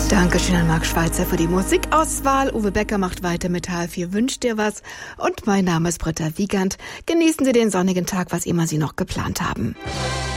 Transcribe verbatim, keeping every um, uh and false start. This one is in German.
Dankeschön an Marc Schweitzer für die Musikauswahl. Uwe Becker macht weiter mit H vier Wünscht dir was. Und mein Name ist Britta Wiegand. Genießen Sie den sonnigen Tag, was immer Sie noch geplant haben.